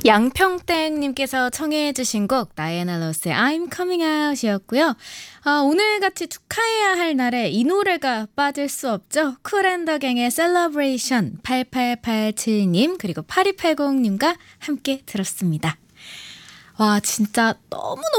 양평땡님께서 청해주신 곡 다이애나 로스의 I'm Coming Out이었고요. 오늘같이 축하해야 할 날에 이 노래가 빠질 수 없죠. 쿨앤더갱의 Celebration 8887님 그리고 8280님과 함께 들었습니다. 와 진짜 너무너무